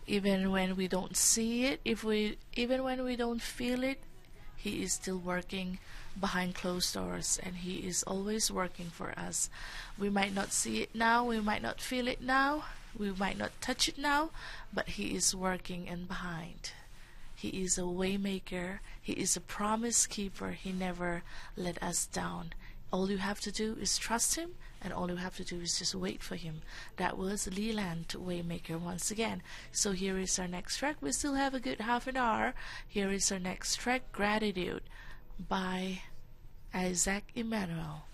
Even when we don't see it, even when we don't feel it, he is still working behind closed doors, and he is always working for us. We might not see it now, we might not feel it now, we might not touch it now, but he is working in behind. He is a waymaker, he is a promise keeper, he never let us down. All you have to do is trust him, and all you have to do is just wait for him. That was Leland Waymaker once again. So here is our next track. We still have a good half an hour. Here is our next track, Gratitude by Isaac Emmanuel.